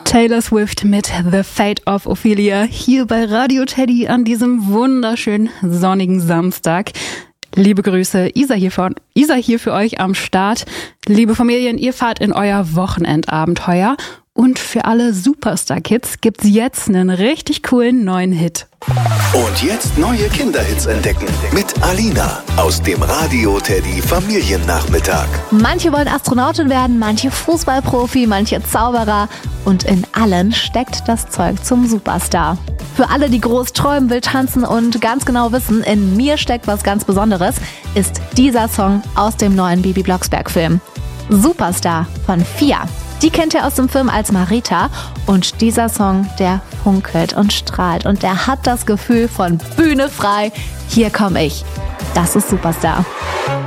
Taylor Swift mit The Fate of Ophelia hier bei Radio Teddy an diesem wunderschönen sonnigen Samstag. Liebe Grüße, Isa hier für euch am Start. Liebe Familien, ihr fahrt in euer Wochenendabenteuer. Und für alle Superstar-Kids gibt's jetzt einen richtig coolen neuen Hit. Und jetzt neue Kinderhits entdecken mit Alina aus dem Radio Teddy Familiennachmittag. Manche wollen Astronautin werden, manche Fußballprofi, manche Zauberer. Und in allen steckt das Zeug zum Superstar. Für alle, die groß träumen, wild tanzen und ganz genau wissen, in mir steckt was ganz Besonderes, ist dieser Song aus dem neuen Bibi Blocksberg-Film. Superstar von Fia. Die kennt ihr aus dem Film als Marita und dieser Song, der funkelt und strahlt und der hat das Gefühl von Bühne frei. Hier komme ich. Das ist Superstar.